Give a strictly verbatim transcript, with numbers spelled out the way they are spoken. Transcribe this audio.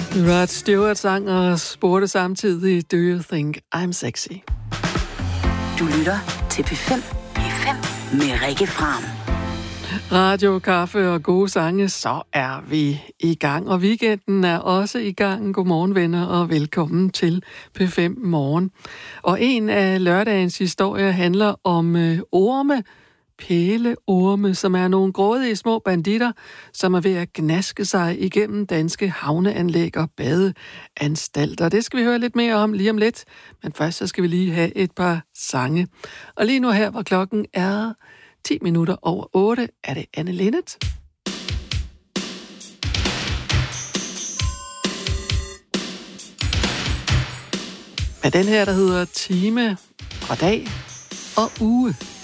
Rod Stewart sang og spurgte samtidig, do you think I'm sexy? Du lytter til P fem. P fem med Rikke Fram. Radio, kaffe og gode sange, så er vi i gang. Og weekenden er også i gang. Godmorgen, venner, og velkommen til P fem Morgen. Og en af lørdagens historier handler om øh, orme, pæleorme, som er nogle grådige små banditter, som er ved at gnaske sig igennem danske havneanlæg og badeanstalter. Det skal vi høre lidt mere om lige om lidt, men først så skal vi lige have et par sange. Og lige nu her, hvor klokken er ti minutter over otte, er det Anne Linnet. Med den her, der hedder time og dag og uge.